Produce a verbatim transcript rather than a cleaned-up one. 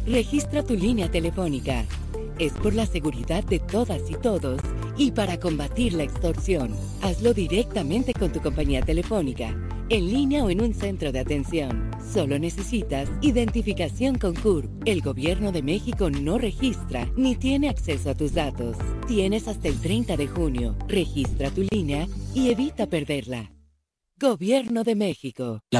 Registra tu línea telefónica. Es por la seguridad de todas y todos y para combatir la extorsión. Hazlo directamente con tu compañía telefónica, en línea o en un centro de atención. Solo necesitas identificación con C U R P. El Gobierno de México no registra ni tiene acceso a tus datos. Tienes hasta el treinta de junio. Registra tu línea y evita perderla. Gobierno de México. La